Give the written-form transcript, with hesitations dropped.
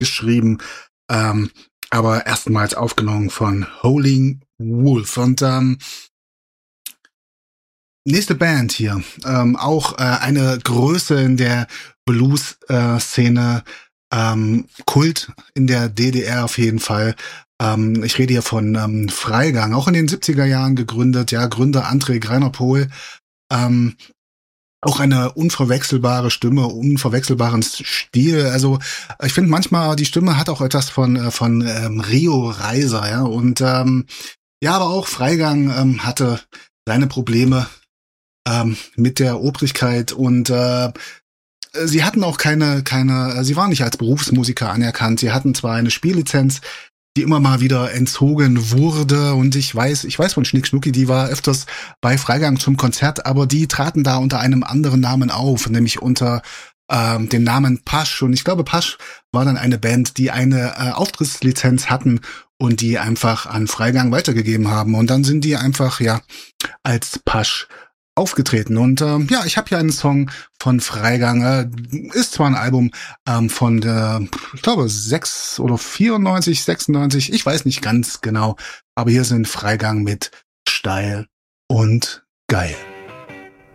geschrieben, aber erstmals aufgenommen von Howling Wolf. Und nächste Band hier, auch eine Größe in der Blues-Szene, Kult in der DDR auf jeden Fall. Ich rede hier von Freigang, auch in den 70er Jahren gegründet, ja, Gründer André Greiner-Pohl. Auch eine unverwechselbare Stimme, unverwechselbaren Stil. Also ich finde manchmal, die Stimme hat auch etwas von Rio Reiser, ja. Und ja, aber auch Freigang hatte seine Probleme mit der Obrigkeit und sie hatten auch sie waren nicht als Berufsmusiker anerkannt. Sie hatten zwar eine Spiellizenz, die immer mal wieder entzogen wurde, und ich weiß von Schnick Schnucki, die war öfters bei Freigang zum Konzert, aber die traten da unter einem anderen Namen auf, nämlich unter dem Namen Pasch, und ich glaube, Pasch war dann eine Band, die eine Auftrittslizenz hatten und die einfach an Freigang weitergegeben haben, und dann sind die einfach, ja, als Pasch aufgetreten. Und ja, ich habe hier einen Song von Freigang. Ist zwar ein Album von der, ich glaube, 96, ich weiß nicht ganz genau, aber hier sind Freigang mit Steil und Geil.